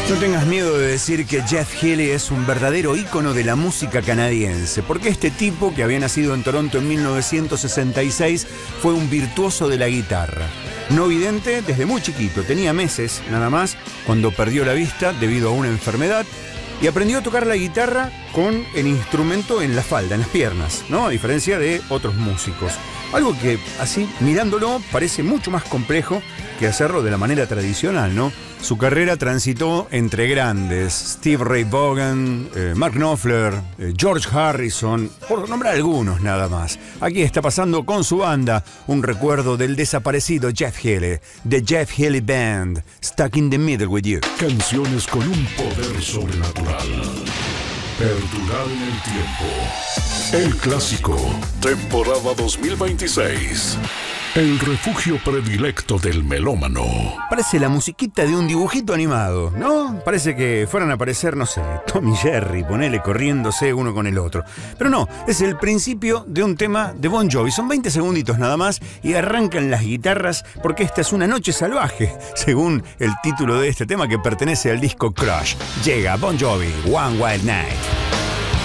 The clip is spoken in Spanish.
No tengas miedo de decir que Jeff Healey es un verdadero ícono de la música canadiense, porque este tipo, que había nacido en Toronto en 1966, fue un virtuoso de la guitarra. No vidente desde muy chiquito, tenía meses nada más cuando perdió la vista debido a una enfermedad y aprendió a tocar la guitarra con el instrumento en la falda, en las piernas, ¿no? A diferencia de otros músicos. Algo que, así, mirándolo, parece mucho más complejo que hacerlo de la manera tradicional, ¿no? Su carrera transitó entre grandes, Steve Ray Vaughan, Mark Knopfler, George Harrison, por nombrar algunos nada más. Aquí está pasando con su banda un recuerdo del desaparecido Jeff Healey, The Jeff Healey Band, Stuck in the Middle with You. Canciones con un poder sobrenatural. Perdurar en el tiempo. El clásico, temporada 2026. El refugio predilecto del melómano. Parece la musiquita de un dibujito animado, ¿no? Parece que fueran a aparecer, no sé, Tom y Jerry, ponele corriéndose uno con el otro. Pero no, es el principio de un tema de Bon Jovi. Son 20 segunditos nada más y arrancan las guitarras porque esta es una noche salvaje, según el título de este tema que pertenece al disco Crush. Llega Bon Jovi, One Wild Night.